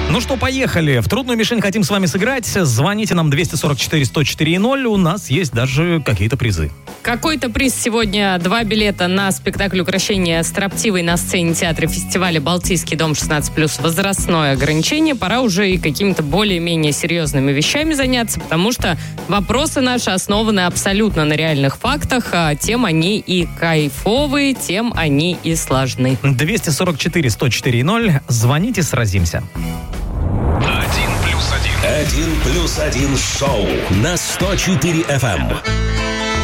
Ну что, поехали. В трудную мишень хотим с вами сыграть. Звоните нам 244-104-0. У нас есть даже какие-то призы. Какой-то приз сегодня. 2 билета на спектакль «Укрощение строптивой» на сцене театра фестиваля «Балтийский дом 16+» возрастное ограничение. Пора уже и какими-то более-менее серьезными вещами заняться, потому что вопросы наши основаны абсолютно на реальных фактах. А тем они и кайфовые, тем они и сложны. 244-104-0. Звоните, сразимся. 1+1 шоу на 104 FM.